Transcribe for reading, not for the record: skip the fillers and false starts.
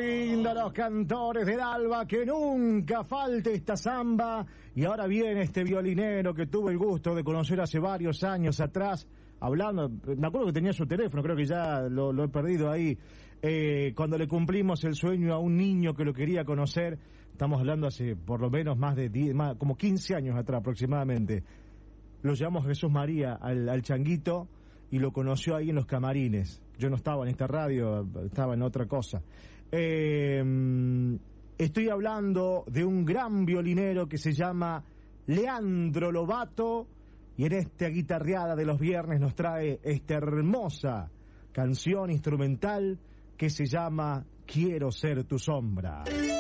linda, los cantores del alba, que nunca falte esta samba. Y ahora viene este violinero que tuve el gusto de conocer hace varios años atrás, hablando, me acuerdo que tenía su teléfono, creo que ya lo he perdido ahí, cuando le cumplimos el sueño a un niño que lo quería conocer. Estamos hablando hace por lo menos más de 10, como 15 años atrás aproximadamente. Lo llevamos Jesús María al Changuito y lo conoció ahí en los camarines. Yo no estaba en esta radio, estaba en otra cosa. Estoy hablando de un gran violinero que se llama Leandro Lobato, y en esta guitarreada de los viernes nos trae esta hermosa canción instrumental que se llama Quiero ser tu sombra.